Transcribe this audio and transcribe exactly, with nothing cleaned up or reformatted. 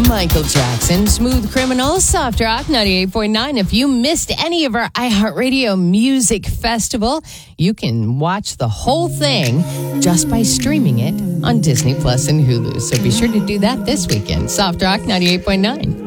Michael Jackson, Smooth Criminal, Soft Rock, ninety-eight point nine. If you missed any of our iHeartRadio Music Festival, you can watch the whole thing just by streaming it on Disney Plus and Hulu. So be sure to do that this weekend. Soft Rock, ninety-eight point nine.